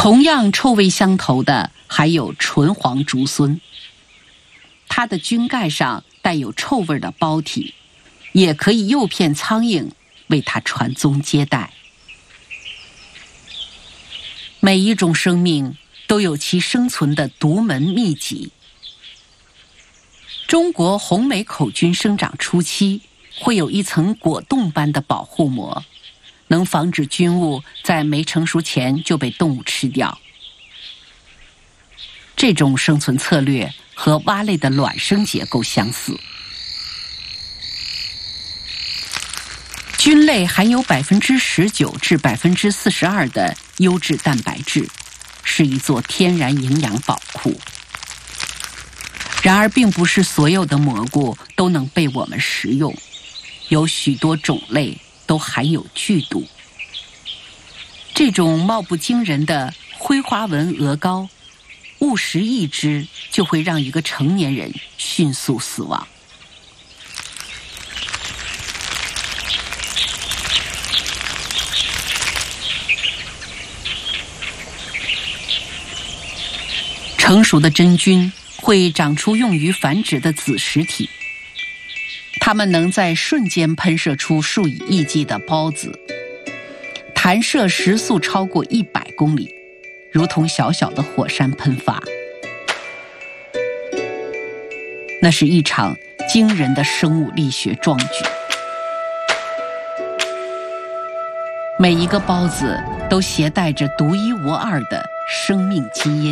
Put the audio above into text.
同样臭味相投的还有纯黄竹荪，它的菌盖上带有臭味的胞体，也可以诱骗苍蝇为它传宗接代。每一种生命都有其生存的独门秘籍。中国红莓口菌生长初期会有一层果冻般的保护膜，能防止菌物在没成熟前就被动物吃掉。这种生存策略和蛙类的卵生结构相似。菌类含有19%至42%的优质蛋白质，是一座天然营养宝库。然而，并不是所有的蘑菇都能被我们食用，有许多种类都含有剧毒。这种貌不惊人的灰花纹鹅膏，误食一只就会让一个成年人迅速死亡。成熟的真菌会长出用于繁殖的子实体，它们能在瞬间喷射出数以亿计的孢子，弹射时速超过100公里，如同小小的火山喷发。那是一场惊人的生物力学壮举。每一个孢子都携带着独一无二的生命基因。